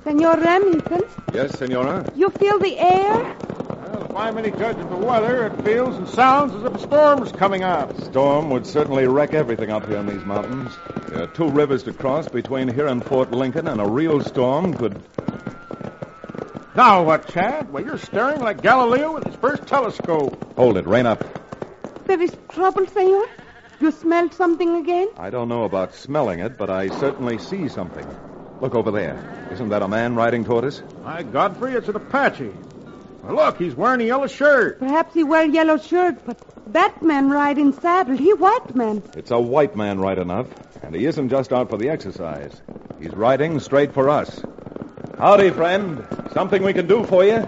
Senor Remington, Yes, Senora? you feel the air? Well, if I'm any judge of the weather, it feels and sounds as if a storm's coming up. Storm would certainly wreck everything up here in these mountains. There are 2 rivers to cross between here and Fort Lincoln, and a real storm could... Now what, Chad? Well, you're staring like Galileo with his first telescope. Hold it, rein up. There is trouble, senor? You smelled something again? I don't know about smelling it, but I certainly see something. Look over there. Isn't that a man riding toward us? My Godfrey, it's an Apache. Well, look, he's wearing a yellow shirt. Perhaps he wear yellow shirt, but that man ride in saddle. He white man. It's a white man right enough, and he isn't just out for the exercise. He's riding straight for us. Howdy, friend. Something we can do for you?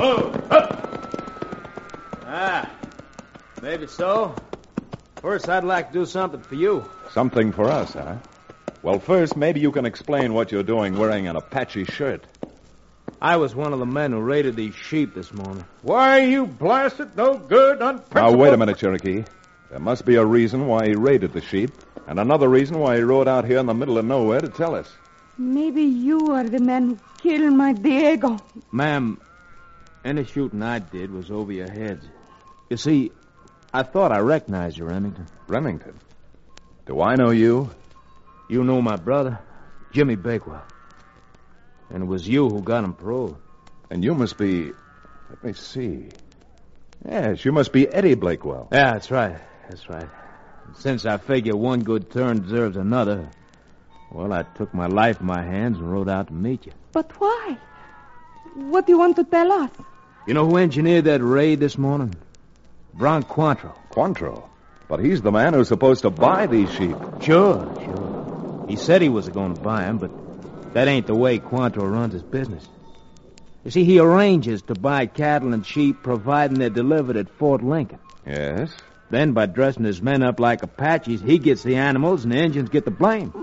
Maybe so. First, I'd like to do something for you. Something for us, huh? Well, first, maybe you can explain what you're doing wearing an Apache shirt. I was one of the men who raided these sheep this morning. Why, you blasted, no good, unprincipled... Now, wait a minute, Cherokee. There must be a reason why he raided the sheep, and another reason why he rode out here in the middle of nowhere to tell us. Maybe you are the man who killed my Diego. Ma'am, any shooting I did was over your heads. You see, I thought I recognized you, Remington. Remington? Do I know you? You know my brother, Jimmy Bakewell. And it was you who got him paroled. And you must be... Let me see. Yes, you must be Eddie Blakewell. Yeah, that's right. That's right. Since I figure one good turn deserves another, well, I took my life in my hands and rode out to meet you. But why? What do you want to tell us? You know who engineered that raid this morning? Bron Quantrill. Quantrill? But he's the man who's supposed to buy these sheep. Sure. He said he was going to buy them, but that ain't the way Quantrill runs his business. You see, he arranges to buy cattle and sheep providing they're delivered at Fort Lincoln. Yes? Then, by dressing his men up like Apaches, he gets the animals and the Indians get the blame.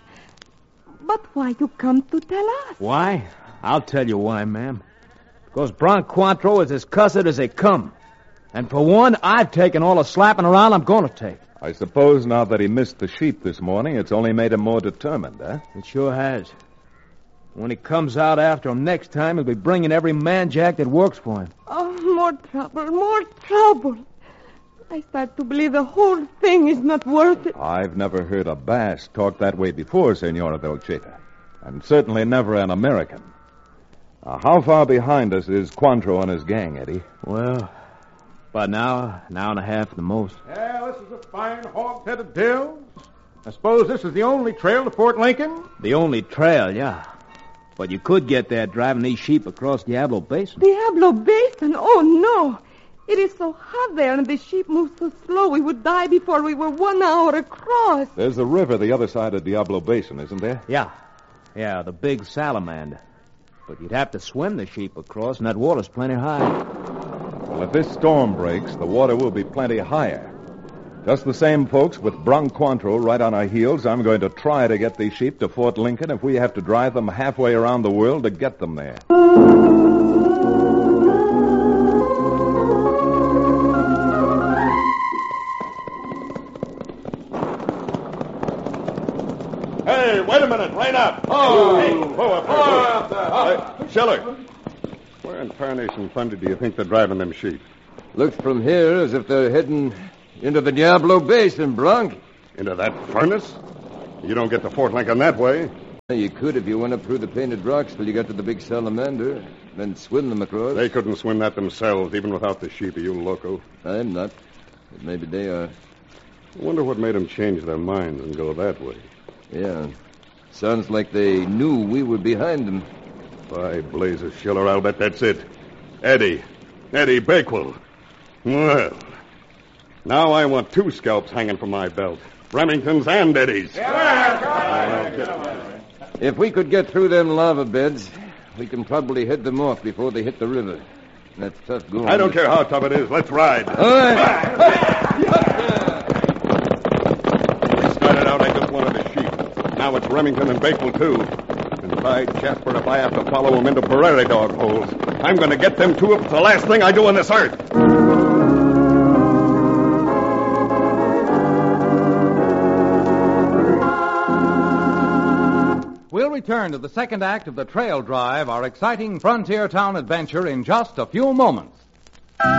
But why you come to tell us? Why? I'll tell you why, ma'am. Because Bron Quantrill is as cussed as they come. And for one, I've taken all the slapping around I'm going to take. I suppose now that he missed the sheep this morning, it's only made him more determined, eh? It sure has. When he comes out after him next time, he'll be bringing every man-jack that works for him. Oh, more trouble, more trouble. I start to believe the whole thing is not worth it. I've never heard a Bass talk that way before, Senora Velcheta. And certainly never an American. How far behind us is Quantrill and his gang, Eddie? Well, about an hour and a half at the most. Yeah, this is a fine hog-headed deal. I suppose this is the only trail to Fort Lincoln? The only trail, yeah. But you could get there driving these sheep across Diablo Basin. Diablo Basin? Oh, no. It is so hot there, and the sheep move so slow we would die before we were 1 hour across. There's the river the other side of Diablo Basin, isn't there? Yeah, the big salamander. But you'd have to swim the sheep across, and that water's plenty high. Well, if this storm breaks, the water will be plenty higher. Just the same, folks, with Bron Quantrill right on our heels, I'm going to try to get these sheep to Fort Lincoln if we have to drive them halfway around the world to get them there. Hey, wait a minute. Line up. Schiller. Where in Tarnation Thunder do you think they're driving them sheep? Looks from here as if they're heading into the Diablo Basin, Bronk. Into that furnace? You don't get to Fort Lincoln that way. You could if you went up through the Painted Rocks till you got to the big salamander, then swim them across. They couldn't swim that themselves, even without the sheep, are you loco? I'm not. But maybe they are. I wonder what made them change their minds and go that way. Yeah. Sounds like they knew we were behind them. By blazes, Schiller, I'll bet that's it. Eddie Bakewell. Well, now I want 2 scalps hanging from my belt. Remington's and Eddie's. If we could get through them lava beds, we can probably head them off before they hit the river. That's tough going. I don't care how tough it is. Let's ride. All right. We started out, I just wanted a sheep. Now it's Remington and Bakewell, too. And by Jasper, if I have to follow them into prairie dog holes, I'm going to get them 2 if it's the last thing I do on this earth. We'll return to the second act of the Trail Drive, our exciting frontier town adventure, in just a few moments.